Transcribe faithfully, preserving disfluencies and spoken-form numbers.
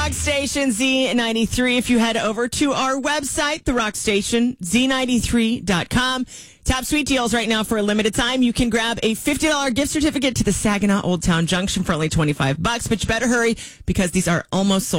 Rock Station Z ninety-three. If you head over to our website, the Rock Station, Z ninety-three dot com. Top sweet deals right now for a limited time. You can grab a fifty dollars gift certificate to the Saginaw Old Town Junction for only twenty-five bucks, but you better hurry because these are almost sold.